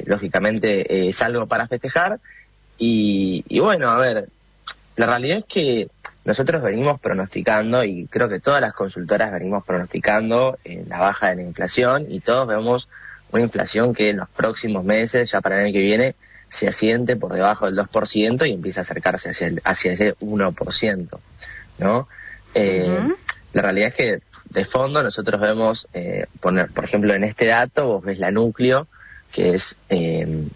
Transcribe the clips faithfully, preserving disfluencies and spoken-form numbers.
lógicamente eh, es algo para festejar. Y, y bueno, a ver, la realidad es que nosotros venimos pronosticando, y creo que todas las consultoras venimos pronosticando eh, la baja de la inflación, y todos vemos una inflación que en los próximos meses, ya para el año que viene, se asiente por debajo del dos por ciento y empieza a acercarse hacia, el, hacia ese uno por ciento, ¿no? Eh, uh-huh. La realidad es que de fondo nosotros vemos, eh, poner, por ejemplo, en este dato vos ves la núcleo, que es eh,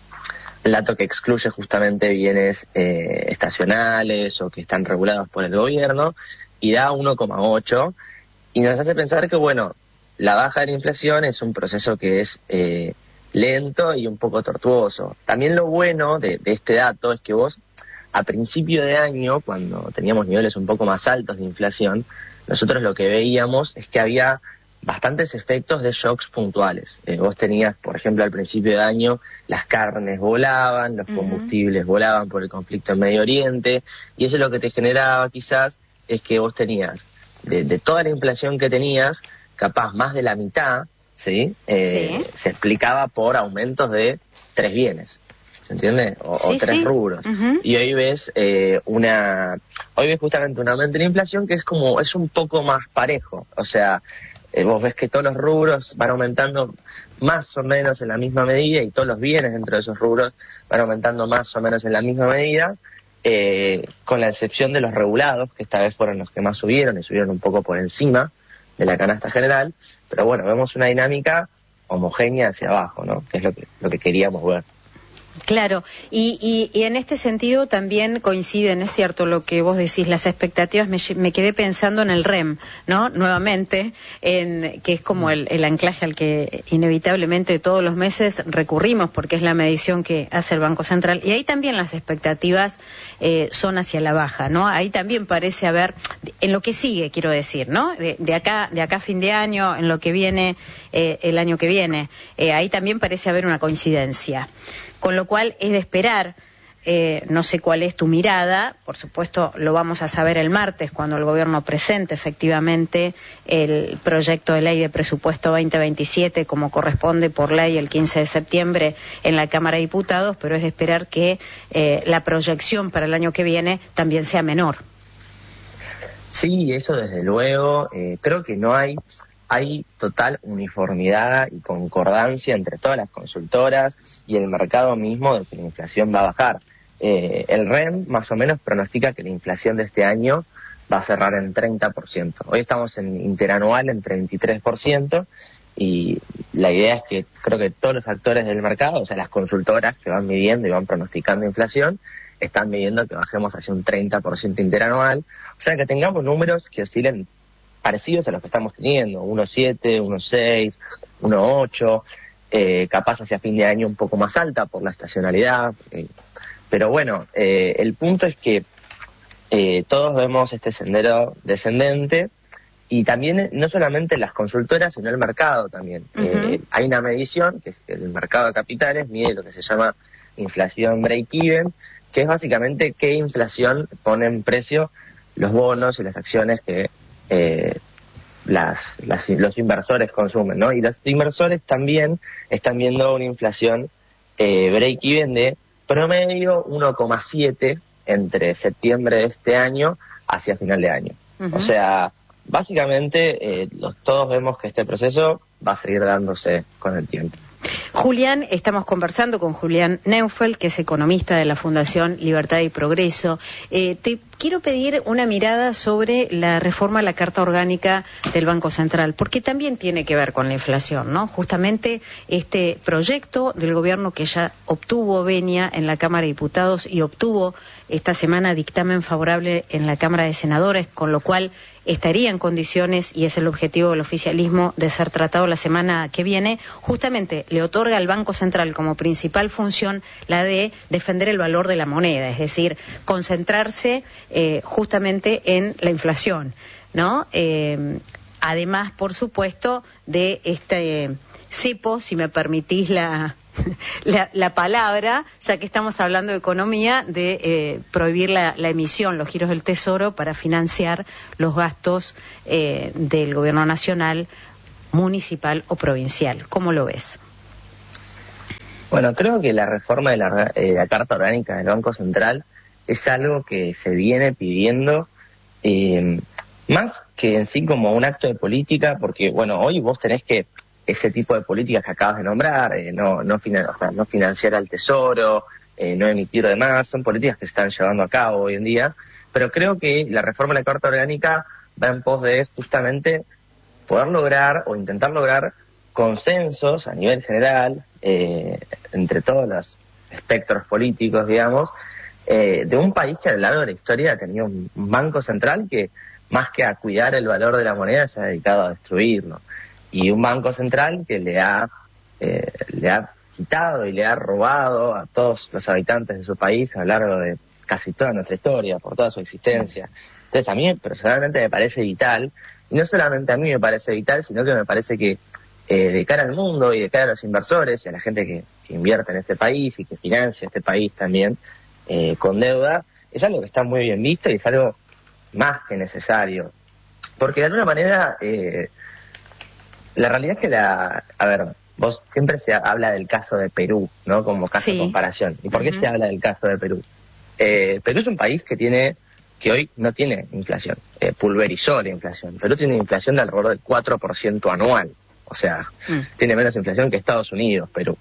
el dato que excluye justamente bienes eh, estacionales o que están regulados por el gobierno, y da uno coma ocho, y nos hace pensar que, bueno, la baja de la inflación es un proceso que es eh, lento y un poco tortuoso. También lo bueno de, de este dato es que vos, a principio de año, cuando teníamos niveles un poco más altos de inflación, nosotros lo que veíamos es que había bastantes efectos de shocks puntuales. Eh, vos tenías, por ejemplo, al principio de año, las carnes volaban, los combustibles uh-huh. volaban por el conflicto en Medio Oriente, y eso lo que te generaba quizás es que vos tenías, de, de toda la inflación que tenías, capaz más de la mitad, ¿sí? Eh, sí. Se explicaba por aumentos de tres bienes, ¿se entiende? O, sí, o tres sí. rubros. Uh-huh. Y hoy ves eh, una, hoy ves justamente un aumento de la inflación que es como, es un poco más parejo. O sea, eh, vos ves que todos los rubros van aumentando más o menos en la misma medida, y todos los bienes dentro de esos rubros van aumentando más o menos en la misma medida, eh, con la excepción de los regulados, que esta vez fueron los que más subieron, y subieron un poco por encima de la canasta general, pero bueno, vemos una dinámica homogénea hacia abajo, ¿no? Que es lo que, lo que queríamos ver. Claro, y, y, y en este sentido también coinciden, es cierto lo que vos decís, las expectativas, me, me quedé pensando en el R E M, ¿no? Nuevamente, en, que es como el, el anclaje al que inevitablemente todos los meses recurrimos, porque es la medición que hace el Banco Central, y ahí también las expectativas eh, son hacia la baja, ¿no? Ahí también parece haber, en lo que sigue, quiero decir, ¿no? De, de acá de acá a fin de año, en lo que viene, eh, el año que viene, eh, ahí también parece haber una coincidencia. Con lo cual es de esperar, eh, no sé cuál es tu mirada, por supuesto lo vamos a saber el martes cuando el gobierno presente efectivamente el proyecto de ley de presupuesto veinte veintisiete como corresponde por ley el quince de septiembre en la Cámara de Diputados, pero es de esperar que eh, la proyección para el año que viene también sea menor. Sí, eso desde luego, eh, creo que no hay... Hay total uniformidad y concordancia entre todas las consultoras y el mercado mismo de que la inflación va a bajar. Eh, el R E M más o menos pronostica que la inflación de este año va a cerrar en treinta por ciento. Hoy estamos en interanual en treinta y tres por ciento, y la idea es que creo que todos los actores del mercado, o sea, las consultoras que van midiendo y van pronosticando inflación, están midiendo que bajemos hacia un treinta por ciento interanual. O sea, que tengamos números que oscilen parecidos a los que estamos teniendo, uno coma siete, uno coma seis, uno coma ocho, eh, capaz hacia fin de año un poco más alta por la estacionalidad, eh, pero bueno, eh, el punto es que eh, todos vemos este sendero descendente, y también no solamente las consultoras, sino el mercado también. Uh-huh. Eh, hay una medición, que es el mercado de capitales, mide lo que se llama inflación break-even, que es básicamente qué inflación pone en precio los bonos y las acciones que Eh, las, las, los inversores consumen, ¿no? Y los inversores también están viendo una inflación eh, break-even de promedio uno coma siete entre septiembre de este año hacia final de año. Uh-huh. O sea, básicamente eh, los, todos vemos que este proceso va a seguir dándose con el tiempo. Julián, estamos conversando con Julián Neufeld, que es economista de la Fundación Libertad y Progreso. Eh, te quiero pedir una mirada sobre la reforma a la Carta Orgánica del Banco Central, porque también tiene que ver con la inflación, ¿no? Justamente este proyecto del gobierno que ya obtuvo venia en la Cámara de Diputados y obtuvo esta semana dictamen favorable en la Cámara de Senadores, con lo cual estaría en condiciones, y es el objetivo del oficialismo, de ser tratado la semana que viene. Justamente le otorga al Banco Central como principal función la de defender el valor de la moneda, es decir, concentrarse eh, justamente en la inflación, ¿no? Eh, además, por supuesto, de este cepo, si me permitís la... La, la palabra, ya que estamos hablando de economía, de eh, prohibir la, la emisión, los giros del Tesoro para financiar los gastos eh, del gobierno nacional, municipal o provincial. ¿Cómo lo ves? Bueno, creo que la reforma de la, eh, la Carta Orgánica del Banco Central es algo que se viene pidiendo, eh, más que en sí como un acto de política, porque, bueno, hoy vos tenés que, ese tipo de políticas que acabas de nombrar, eh, no, no, finan, o sea, no financiar al Tesoro, eh, no emitir de más, son políticas que se están llevando a cabo hoy en día, pero creo que la reforma de la Carta Orgánica va en pos de justamente poder lograr o intentar lograr consensos a nivel general, eh, entre todos los espectros políticos, digamos, eh, de un país que a lo largo de la historia ha tenido un, un banco central que, más que a cuidar el valor de la moneda, se ha dedicado a destruirlo. Y un banco central que le ha, eh, le ha quitado y le ha robado a todos los habitantes de su país a lo largo de casi toda nuestra historia, por toda su existencia. Entonces a mí personalmente me parece vital, y no solamente a mí me parece vital, sino que me parece que eh, de cara al mundo y de cara a los inversores y a la gente que, que invierte en este país y que financia este país también eh, con deuda, es algo que está muy bien visto y es algo más que necesario. Porque de alguna manera, eh, la realidad es que la, a ver, vos siempre se habla del caso de Perú, ¿no? Como caso sí. de comparación. ¿Y por qué uh-huh. se habla del caso de Perú? Eh, Perú es un país que tiene, que hoy no tiene inflación, eh, pulverizó la inflación. Perú tiene inflación de alrededor del cuatro por ciento anual. O sea, mm. tiene menos inflación que Estados Unidos, Perú.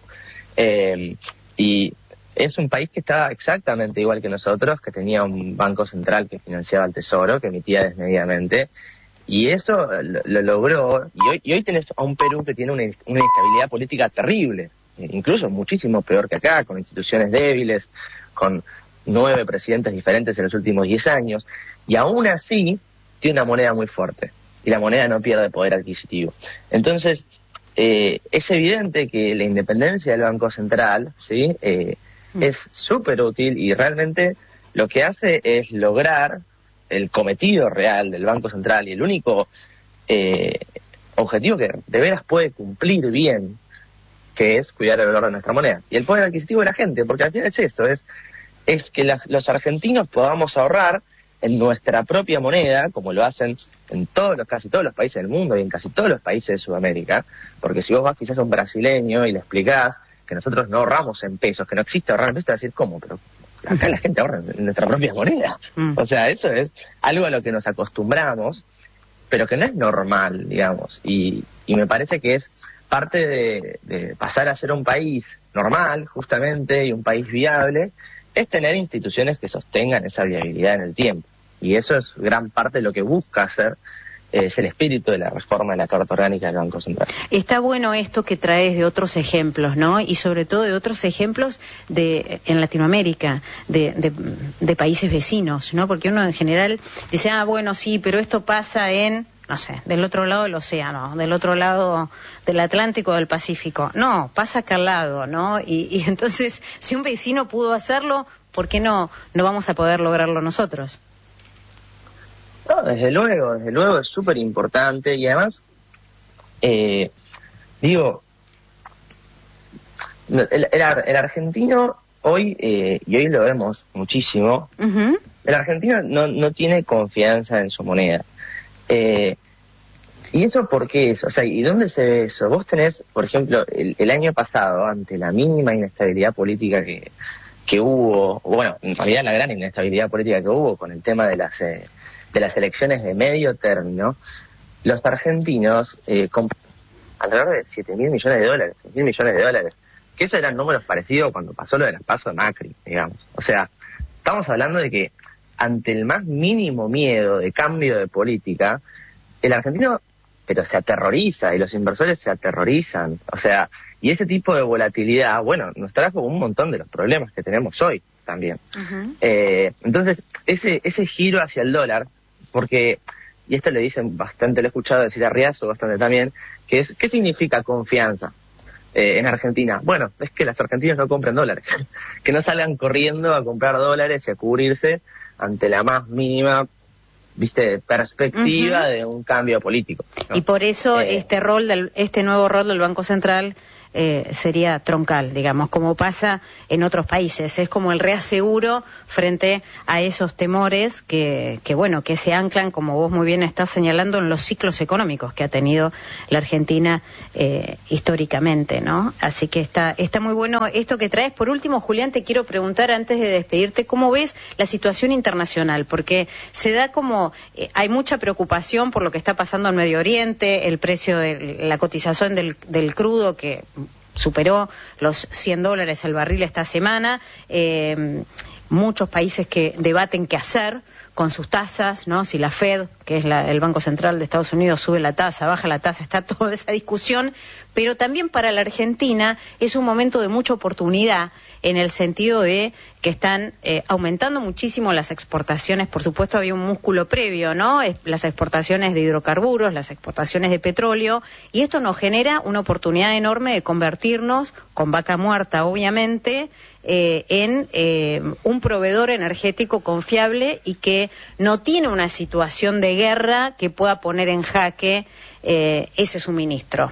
Eh, y es un país que está exactamente igual que nosotros, que tenía un banco central que financiaba el Tesoro, que emitía desmedidamente, y eso lo, lo logró, y hoy, y hoy tenés a un Perú que tiene una, una inestabilidad política terrible, incluso muchísimo peor que acá, con instituciones débiles, con nueve presidentes diferentes en los últimos diez años, y aún así tiene una moneda muy fuerte, y la moneda no pierde poder adquisitivo. Entonces, eh, es evidente que la independencia del Banco Central, ¿sí?, eh, mm. es súper útil, y realmente lo que hace es lograr el cometido real del Banco Central, y el único eh, objetivo que de veras puede cumplir bien, que es cuidar el valor de nuestra moneda, y el poder adquisitivo de la gente, porque al final es eso, es, es que la, los argentinos podamos ahorrar en nuestra propia moneda, como lo hacen en todos los, casi todos los países del mundo y en casi todos los países de Sudamérica, porque si vos vas quizás a un brasileño y le explicás que nosotros no ahorramos en pesos, que no existe ahorrar en pesos, te va a decir, ¿cómo? Pero acá la gente ahorra en nuestra propia moneda. Mm. O sea, eso es algo a lo que nos acostumbramos, pero que no es normal, digamos, y, y me parece que es parte de, de pasar a ser un país normal, justamente, y un país viable, es tener instituciones que sostengan esa viabilidad en el tiempo. Y eso es gran parte de lo que busca hacer, eh, es el espíritu de la reforma de la Carta Orgánica del Banco Central. Está bueno esto que traes de otros ejemplos, ¿no? Y sobre todo de otros ejemplos de en Latinoamérica, de, de, de países vecinos, ¿no? Porque uno en general dice, ah, bueno, sí, pero esto pasa en, no sé, del otro lado del océano, del otro lado del Atlántico o del Pacífico. No, pasa acá al lado, ¿no? Y, y entonces, si un vecino pudo hacerlo, ¿por qué no, no vamos a poder lograrlo nosotros? No, desde luego, desde luego es súper importante, y además, eh, digo, el, el, el argentino hoy, eh, y hoy lo vemos muchísimo, uh-huh. el argentino no, no tiene confianza en su moneda. Eh, ¿Y eso por qué es? O sea, ¿y dónde se ve eso? Vos tenés, por ejemplo, el, el año pasado, ante la mínima inestabilidad política que, que hubo, bueno, en realidad la gran inestabilidad política que hubo con el tema de las eh, de las elecciones de medio término, los argentinos eh, compraron alrededor de siete mil millones de dólares, seis mil millones de dólares, que eso eran números parecidos cuando pasó lo de las pasos de Macri, digamos. O sea, estamos hablando de que ante el más mínimo miedo de cambio de política, el argentino, pero se aterroriza, y los inversores se aterrorizan. O sea, y ese tipo de volatilidad, bueno, nos trajo un montón de los problemas que tenemos hoy también. Uh-huh. Eh, entonces, ese ese giro hacia el dólar, porque, y esto le dicen bastante, lo he escuchado decir a Riazo bastante también, que es, ¿qué significa confianza eh, en Argentina? Bueno, es que los argentinos no compren dólares, que no salgan corriendo a comprar dólares y a cubrirse ante la más mínima, viste, perspectiva uh-huh. de un cambio político, ¿no? Y por eso eh, este rol del, este nuevo rol del Banco Central eh, sería troncal, digamos, como pasa en otros países. Es como el reaseguro frente a esos temores que, que, bueno, que se anclan, como vos muy bien estás señalando, en los ciclos económicos que ha tenido la Argentina eh, históricamente, ¿no? Así que está, está muy bueno esto que traes. Por último, Julián, te quiero preguntar antes de despedirte, ¿cómo ves la situación internacional? Porque se da como, eh, hay mucha preocupación por lo que está pasando en Medio Oriente, el precio de la cotización del, del crudo que superó los cien dólares el barril esta semana, eh, muchos países que debaten qué hacer con sus tasas, ¿no? Si la Fed, que es la, el Banco Central de Estados Unidos, sube la tasa, baja la tasa, está toda esa discusión, pero también para la Argentina es un momento de mucha oportunidad en el sentido de que están eh, aumentando muchísimo las exportaciones. Por supuesto había un músculo previo, ¿no? Es, las exportaciones de hidrocarburos, las exportaciones de petróleo, y esto nos genera una oportunidad enorme de convertirnos, con vaca muerta obviamente, eh, en eh, un proveedor energético confiable y que no tiene una situación de guerra que pueda poner en jaque eh, ese suministro.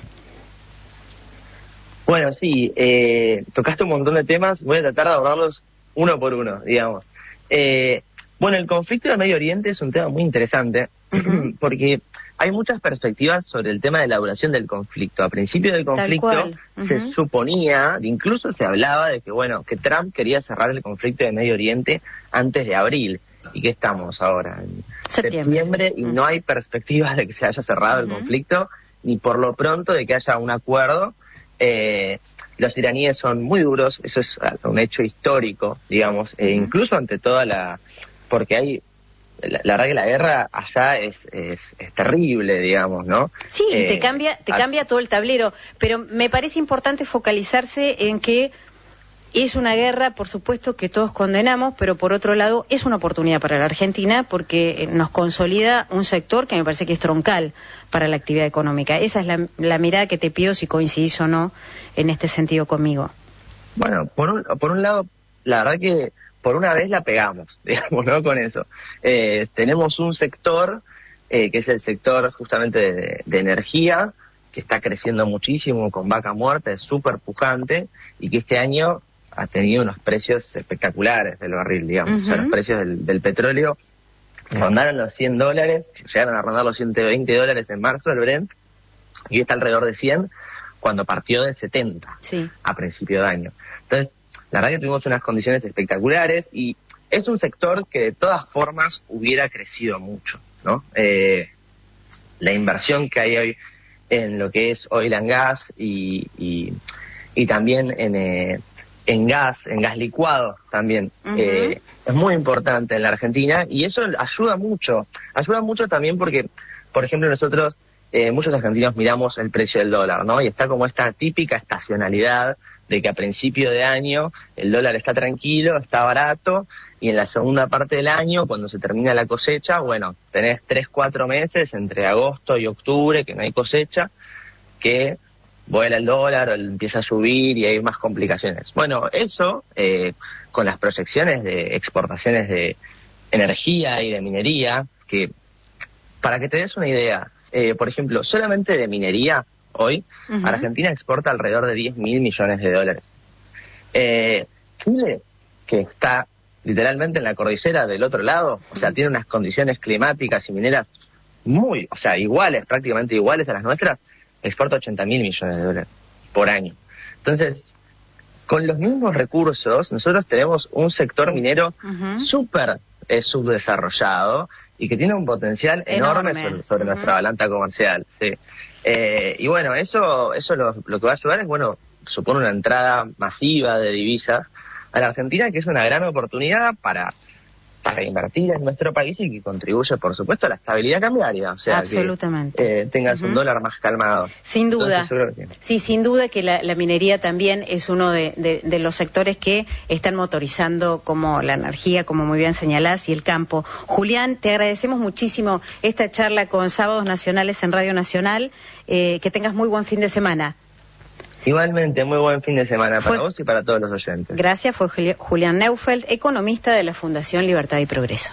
Bueno, sí, eh, tocaste un montón de temas, voy a tratar de abordarlos uno por uno, digamos. Eh, bueno, el conflicto de Medio Oriente es un tema muy interesante, uh-huh. porque hay muchas perspectivas sobre el tema de la duración del conflicto. A principio del conflicto uh-huh. se suponía, incluso se hablaba de que, bueno, que Trump quería cerrar el conflicto de Medio Oriente antes de abril. ¿Y qué estamos ahora? En septiembre, septiembre y uh-huh. no hay perspectivas de que se haya cerrado uh-huh. el conflicto, ni por lo pronto de que haya un acuerdo. Eh, los iraníes son muy duros, eso es un hecho histórico, digamos, eh, incluso ante toda la... porque hay... La, la verdad que la guerra allá es, es, es terrible, digamos, ¿no? Sí, eh, y te cambia, te a... cambia todo el tablero, pero me parece importante focalizarse en que es una guerra, por supuesto, que todos condenamos, pero por otro lado es una oportunidad para la Argentina porque nos consolida un sector que me parece que es troncal para la actividad económica. Esa es la, la mirada que te pido, si coincidís o no en este sentido conmigo. Bueno, por un, por un lado, la verdad que por una vez la pegamos, digamos, ¿no? Con eso. Eh, tenemos un sector, eh, que es el sector justamente de, de energía, que está creciendo muchísimo con vaca muerta, es súper pujante, y que este año ha tenido unos precios espectaculares del barril, digamos. Uh-huh. O sea, los precios del, del petróleo rondaron los cien dólares, llegaron a rondar los ciento veinte dólares en marzo, el Brent, y está alrededor de cien, cuando partió del setenta, sí. a principio de año. Entonces, la verdad que tuvimos unas condiciones espectaculares, y es un sector que de todas formas hubiera crecido mucho, ¿no? Eh, la inversión que hay hoy en lo que es oil and gas, y, y, y también en... Eh, en gas, en gas licuado también, uh-huh. eh, es muy importante en la Argentina, y eso ayuda mucho, ayuda mucho también porque, por ejemplo, nosotros, eh, muchos argentinos miramos el precio del dólar, ¿no? Y está como esta típica estacionalidad de que a principio de año el dólar está tranquilo, está barato, y en la segunda parte del año, cuando se termina la cosecha, bueno, tenés tres, cuatro meses entre agosto y octubre que no hay cosecha, que vuela el dólar, empieza a subir y hay más complicaciones. Bueno, eso, eh, con las proyecciones de exportaciones de energía y de minería, que, para que te des una idea, eh, por ejemplo, solamente de minería, hoy, uh-huh. Argentina exporta alrededor de diez mil millones de dólares. Eh, Chile, que está literalmente en la cordillera del otro lado, o sea, tiene unas condiciones climáticas y mineras muy, o sea, iguales, prácticamente iguales a las nuestras, exporta ochenta mil millones de dólares por año. Entonces, con los mismos recursos, nosotros tenemos un sector minero uh-huh. súper eh, subdesarrollado y que tiene un potencial enorme, enorme sobre, sobre uh-huh. nuestra balanza comercial. Sí. Eh, y bueno, eso eso lo, lo que va a ayudar es, bueno, supone una entrada masiva de divisas a la Argentina, que es una gran oportunidad para... para invertir en nuestro país y que contribuye, por supuesto, a la estabilidad cambiaria, o sea, absolutamente. que eh, tengas uh-huh. un dólar más calmado. Sin duda, que... sí, sin duda que la, la minería también es uno de, de, de los sectores que están motorizando como la energía, como muy bien señalás, y el campo. Julián, te agradecemos muchísimo esta charla con Sábados Nacionales en Radio Nacional, eh, que tengas muy buen fin de semana. Igualmente, muy buen fin de semana para fue, vos y para todos los oyentes. Gracias, fue Julián Neufeld, economista de la Fundación Libertad y Progreso.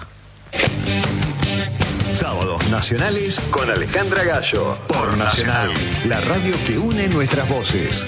Sábados Nacionales con Alejandra Gallo, por Nacional, la radio que une nuestras voces.